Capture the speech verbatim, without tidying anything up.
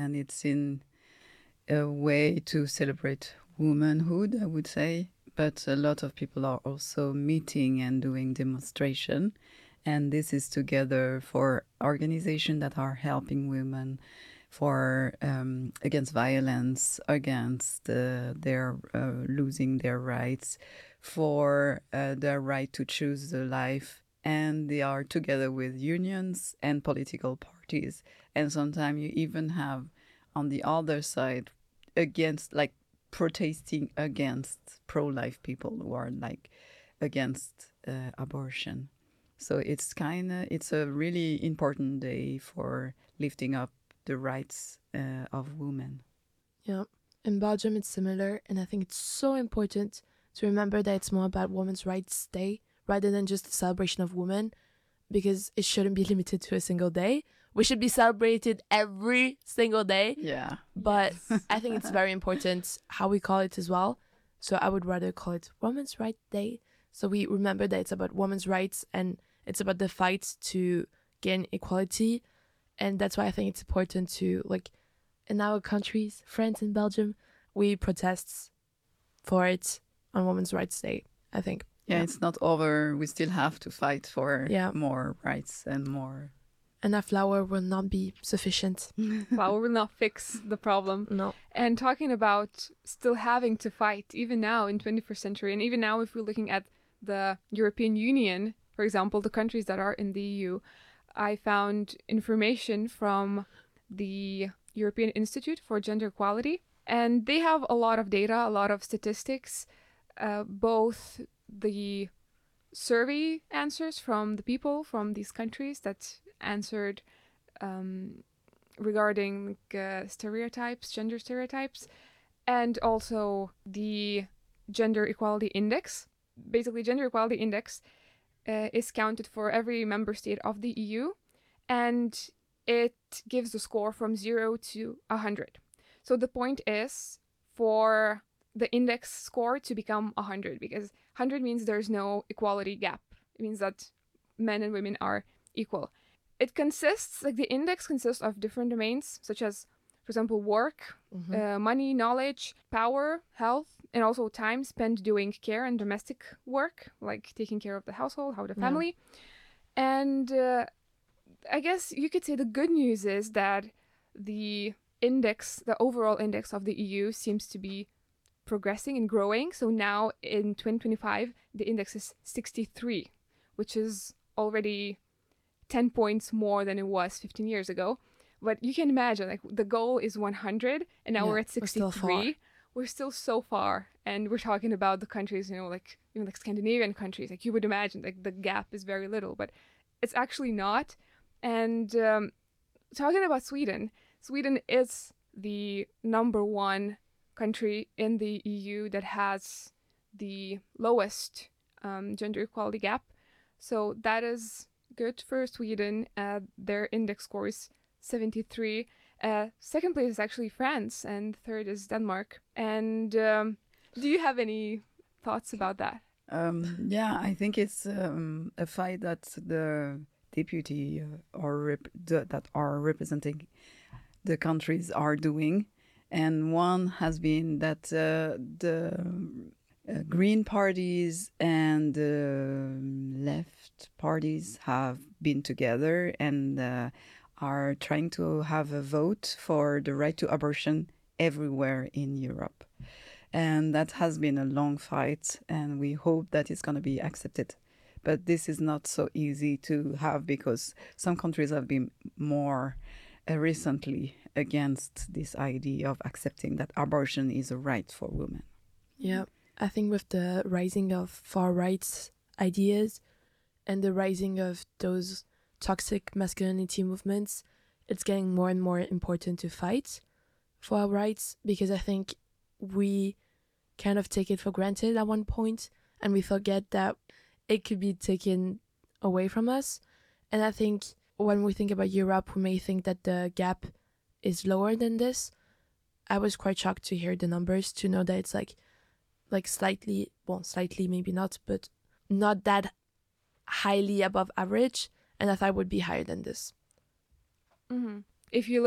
and it's in a way to celebrate womanhood, I would say. But a lot of people are also meeting and doing demonstration. And this is together for organizations that are helping women for um, against violence, against uh, their uh, losing their rights, for uh, their right to choose the life. And they are together with unions and political parties. And sometimes you even have on the other side against, like, protesting against pro-life people who are like against uh, abortion. So it's kind of, it's a really important day for lifting up the rights uh, of women. Yeah. In Belgium, it's similar. And I think it's so important to remember that it's more about Women's Rights Day rather than just the celebration of women, because it shouldn't be limited to a single day. We should be celebrated every single day. Yeah. But I think it's very important how we call it as well. So I would rather call it Women's Rights Day. So we remember that it's about women's rights and it's about the fight to gain equality. And that's why I think it's important to, like, in our countries, France and Belgium, we protest for it on Women's Rights Day, I think. Yeah, yeah, it's not over. We still have to fight for yeah. more rights and more. And a flower will not be sufficient. Flower will not fix the problem. No. And talking about still having to fight, even now in twenty-first century, and even now if we're looking at the European Union, for example, the countries that are in the E U, I found information from the European Institute for Gender Equality, and they have a lot of data, a lot of statistics, uh, both the survey answers from the people from these countries that answered um, regarding uh, stereotypes, gender stereotypes, and also the Gender Equality Index. Basically, Gender Equality Index uh, is counted for every member state of the E U, and it gives a score from zero to one hundred. So the point is for the index score to become one hundred, because one hundred means there's no equality gap. It means that men and women are equal. It consists, like the index consists of different domains, such as, for example, work, mm-hmm. uh, money, knowledge, power, health, and also time spent doing care and domestic work, like taking care of the household, how the family. Yeah. And uh, I guess you could say the good news is that the index, the overall index of the E U seems to be progressing and growing. So now in twenty twenty-five, the index is sixty-three, which is already ten points more than it was fifteen years ago. But you can imagine, like, the goal is one hundred, and now yeah, we're at sixty-three. We're still, we're still so far. And we're talking about the countries, you know, like, even like Scandinavian countries. Like, you would imagine, like, the gap is very little, but it's actually not. And um, talking about Sweden, Sweden is the number one country in the E U that has the lowest um, gender equality gap. So that is good for Sweden. Uh, their index score is seventy-three. Uh, second place is actually France, and third is Denmark. And um, do you have any thoughts about that? Um, yeah, I think it's um, a fight that the deputy uh, or rep- the, that are representing the countries are doing. And one has been that uh, the uh, Green parties and the left parties have been together and uh, are trying to have a vote for the right to abortion everywhere in Europe. And that has been a long fight, and we hope that it's going to be accepted. But this is not so easy to have because some countries have been more uh, recently against this idea of accepting that abortion is a right for women. Yeah, I think with the rising of far right ideas and the rising of those toxic masculinity movements, it's getting more and more important to fight for our rights, because I think we kind of take it for granted at one point and we forget that it could be taken away from us. And I think when we think about Europe, we may think that the gap is lower than this. I was quite shocked to hear the numbers, to know that it's like like slightly, well, slightly maybe not, but not that highly above average. And I thought it would be higher than this. Mm-hmm. If you